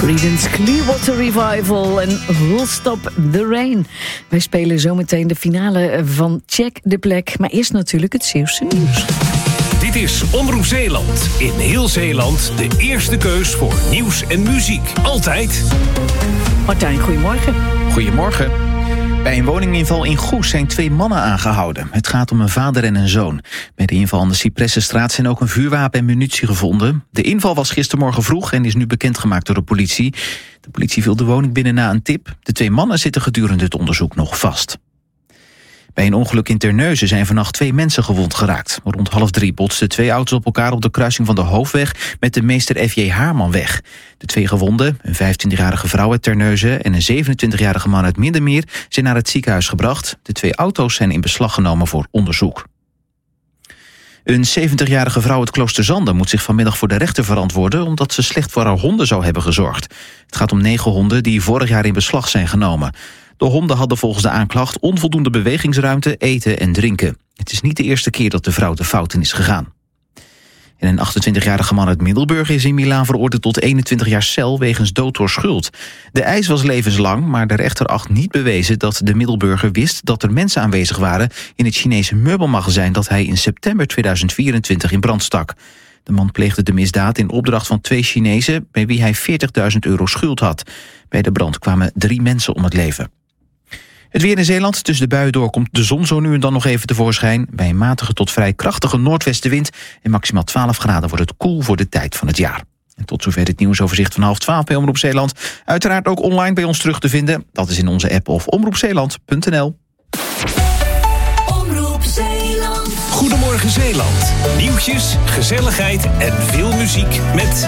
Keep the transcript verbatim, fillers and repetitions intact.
Creedence Clearwater Revival en We'll Stop the Rain. Wij spelen zometeen de finale van Check de Plek. Maar eerst natuurlijk het Zeeuwse nieuws. Dit is Omroep Zeeland. In heel Zeeland de eerste keus voor nieuws en muziek. Altijd. Martijn, goedemorgen. Goedemorgen. Bij een woninginval in Goes zijn twee mannen aangehouden. Het gaat om een vader en een zoon. Bij de inval aan de Cypressenstraat zijn ook een vuurwapen en munitie gevonden. De inval was gistermorgen vroeg en is nu bekendgemaakt door de politie. De politie viel de woning binnen na een tip. De twee mannen zitten gedurende het onderzoek nog vast. Bij een ongeluk in Terneuzen zijn vannacht twee mensen gewond geraakt. Rond half drie botsten twee auto's op elkaar op de kruising van de Hoofdweg met de Meester F J Haarmanweg. De twee gewonden, een vijfentwintigjarige vrouw uit Terneuzen en een zevenentwintigjarige man uit Middenmeer, zijn naar het ziekenhuis gebracht. De twee auto's zijn in beslag genomen voor onderzoek. Een zeventigjarige vrouw uit Kloosterzanden moet zich vanmiddag voor de rechter verantwoorden omdat ze slecht voor haar honden zou hebben gezorgd. Het gaat om negen honden die vorig jaar in beslag zijn genomen. De honden hadden volgens de aanklacht onvoldoende bewegingsruimte, eten en drinken. Het is niet de eerste keer dat de vrouw de fout in is gegaan. En een achtentwintigjarige man uit Middelburg is in Milaan veroordeeld tot eenentwintig jaar cel wegens dood door schuld. De eis was levenslang, maar de rechter acht niet bewezen dat de Middelburger wist dat er mensen aanwezig waren in het Chinese meubelmagazijn dat hij in september tweeduizend vierentwintig in brand stak. De man pleegde de misdaad in opdracht van twee Chinezen bij wie hij veertigduizend euro schuld had. Bij de brand kwamen drie mensen om het leven. Het weer in Zeeland. Tussen de buien door komt de zon zo nu en dan nog even tevoorschijn. Bij een matige tot vrij krachtige noordwestenwind en maximaal twaalf graden wordt het koel voor de tijd van het jaar. En tot zover het nieuwsoverzicht van half twaalf bij Omroep Zeeland. Uiteraard ook online bij ons terug te vinden. Dat is in onze app of omroepzeeland punt n l. Omroep Zeeland. Goedemorgen Zeeland. Nieuwtjes, gezelligheid en veel muziek met